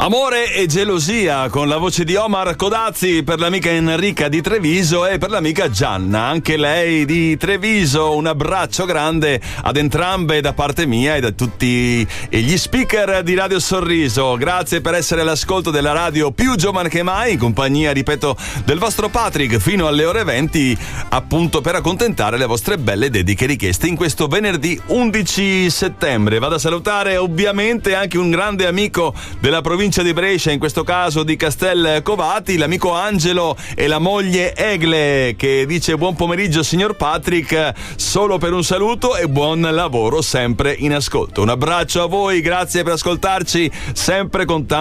Amore e gelosia con la voce di Omar Codazzi per l'amica Enrica di Treviso e per l'amica Gianna, anche lei di Treviso. Un abbraccio grande ad entrambe da parte mia e da tutti gli speaker di Radio Sorriso. Grazie per essere all'ascolto della radio più giovane che mai, in compagnia, ripeto, del vostro Patrick fino alle ore 20, appunto per accontentare le vostre belle dediche richieste in questo venerdì 11 settembre. Vado a salutare ovviamente anche un grande amico della provincia di Brescia, in questo caso di Castel Covati, l'amico Angelo e la moglie Egle, che dice: buon pomeriggio signor Patrick, solo per un saluto e buon lavoro sempre in ascolto. Un abbraccio a voi, grazie per ascoltarci sempre con tanto